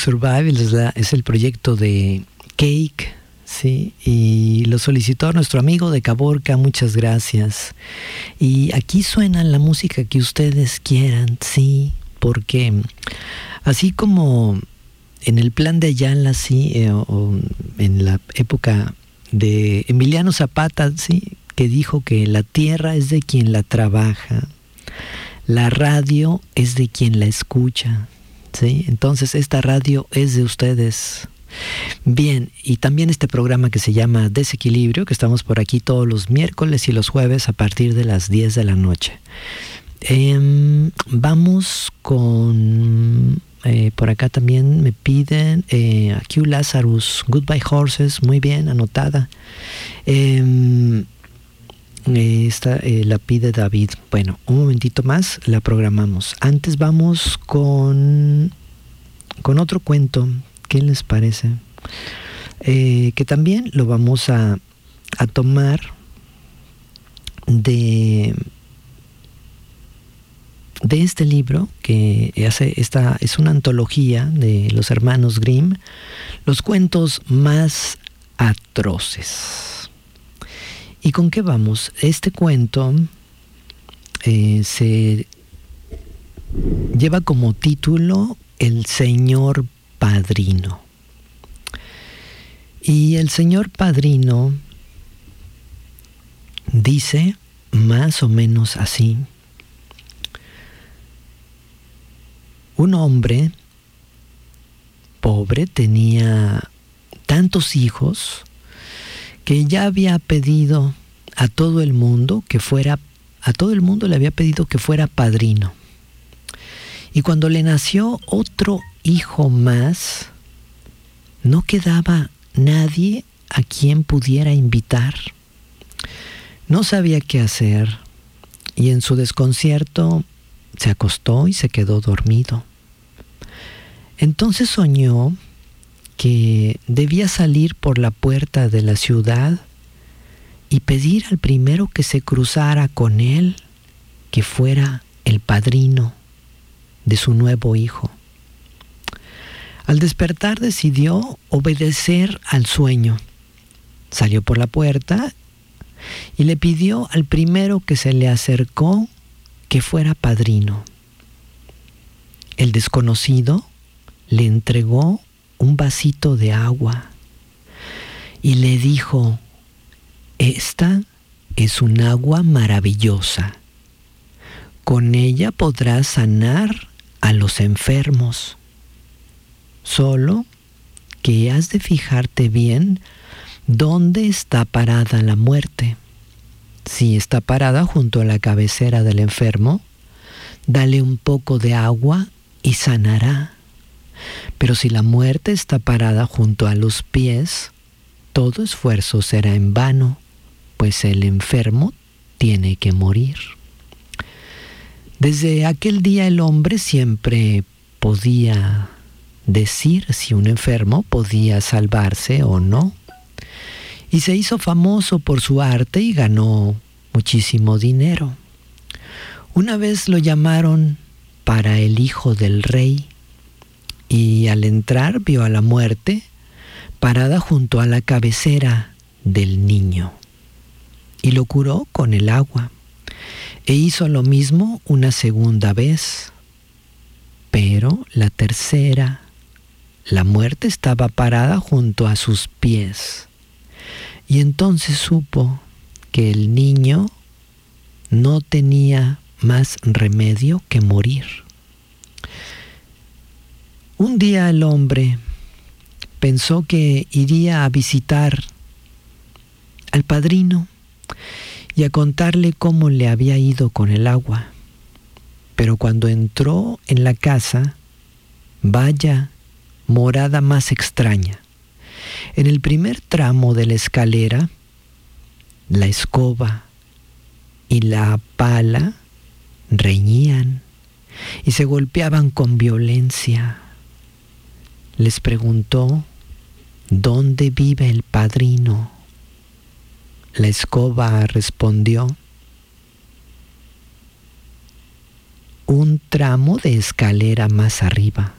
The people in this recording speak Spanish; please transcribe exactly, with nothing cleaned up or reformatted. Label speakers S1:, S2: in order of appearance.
S1: Survive es, la, es el proyecto de Cake, sí, y lo solicitó nuestro amigo de Caborca, muchas gracias. Y aquí suena la música que ustedes quieran, sí, porque así como en el plan de Ayala, sí, eh, o en la época de Emiliano Zapata, sí, que dijo que la tierra es de quien la trabaja, la radio es de quien la escucha, sí, entonces esta radio es de ustedes. Bien, y también este programa que se llama Desequilibrio, que estamos por aquí todos los miércoles y los jueves a partir de las diez de la noche. Eh, vamos con... Eh, por acá también me piden eh, a Q Lazarus, Goodbye Horses, muy bien, anotada. Eh, esta eh, la pide David. Bueno, un momentito más, la programamos. Antes vamos con, con otro cuento. ¿Qué les parece? Eh, que también lo vamos a, a tomar de... de este libro que hace esta es una antología de los hermanos Grimm, los cuentos más atroces. ¿Y con qué vamos? Este cuento eh, se lleva como título El Señor Padrino. Y el Señor Padrino dice más o menos así: un hombre pobre tenía tantos hijos que ya había pedido a todo el mundo que fuera, a todo el mundo le había pedido que fuera padrino. Y cuando le nació otro hijo más, no quedaba nadie a quien pudiera invitar. No sabía qué hacer y en su desconcierto se acostó y se quedó dormido. Entonces soñó que debía salir por la puerta de la ciudad y pedir al primero que se cruzara con él que fuera el padrino de su nuevo hijo. Al despertar decidió obedecer al sueño. Salió por la puerta y le pidió al primero que se le acercó que fuera padrino. El desconocido le entregó un vasito de agua y le dijo: esta es un agua maravillosa. Con ella podrás sanar a los enfermos. Solo que has de fijarte bien dónde está parada la muerte. Si está parada junto a la cabecera del enfermo, dale un poco de agua y sanará. Pero si la muerte está parada junto a los pies, todo esfuerzo será en vano, pues el enfermo tiene que morir. Desde aquel día el hombre siempre podía decir si un enfermo podía salvarse o no. Y se hizo famoso por su arte y ganó muchísimo dinero. Una vez lo llamaron para el hijo del rey y al entrar vio a la muerte parada junto a la cabecera del niño y lo curó con el agua. E hizo lo mismo una segunda vez, pero la tercera, la muerte estaba parada junto a sus pies. Y entonces supo que el niño no tenía más remedio que morir. Un día el hombre pensó que iría a visitar al padrino y a contarle cómo le había ido con el agua. Pero cuando entró en la casa, vaya morada más extraña. En el primer tramo de la escalera, la escoba y la pala reñían y se golpeaban con violencia. Les preguntó: ¿dónde vive el padrino? La escoba respondió: un tramo de escalera más arriba.